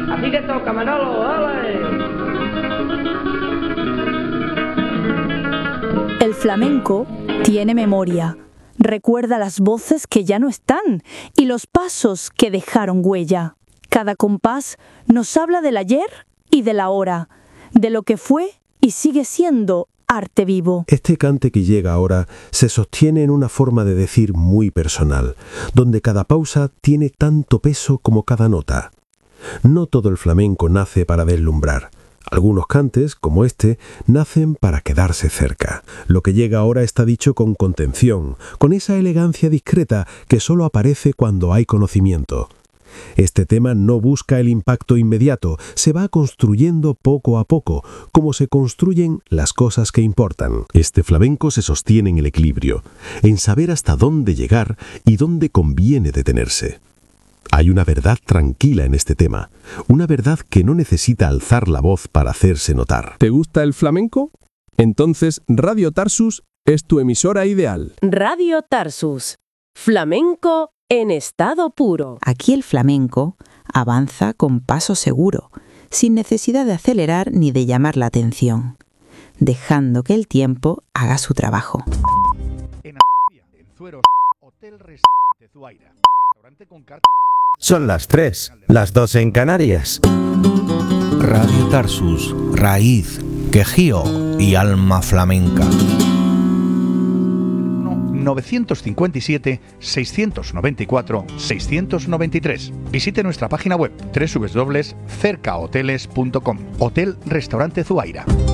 Así que toca, Manolo, dale. El flamenco tiene memoria. Recuerda las voces que ya no están y los pasos que dejaron huella. Cada compás nos habla del ayer y del ahora, de lo que fue y sigue siendo arte vivo. Este cante que llega ahora se sostiene en una forma de decir muy personal, donde cada pausa tiene tanto peso como cada nota. No todo el flamenco nace para deslumbrar. Algunos cantes, como este, nacen para quedarse cerca. Lo que llega ahora está dicho con contención, con esa elegancia discreta que solo aparece cuando hay conocimiento. Este tema no busca el impacto inmediato, se va construyendo poco a poco, como se construyen las cosas que importan. Este flamenco se sostiene en el equilibrio, en saber hasta dónde llegar y dónde conviene detenerse. Hay una verdad tranquila en este tema, una verdad que no necesita alzar la voz para hacerse notar. ¿Te gusta el flamenco? Entonces Radio Tarsus es tu emisora ideal. Radio Tarsus. Flamenco en estado puro. Aquí el flamenco avanza con paso seguro, sin necesidad de acelerar ni de llamar la atención, dejando que el tiempo haga su trabajo. En Andalucía, en Zueros, Hotel Restaurante Zuaira. Restaurante con carta basada en... Son las 3, las 2 en Canarias. Radio Tarsus, raíz, quejío y alma flamenca. 957-694-693. Visite nuestra página web www.cercahoteles.com. Hotel Restaurante Zuaira.